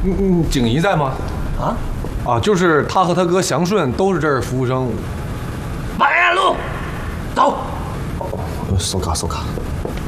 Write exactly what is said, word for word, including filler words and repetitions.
嗯嗯，景怡在吗？ 啊？ 啊，就是他和他哥祥顺都是这儿服务生。 马沿路，走。 搜卡搜卡。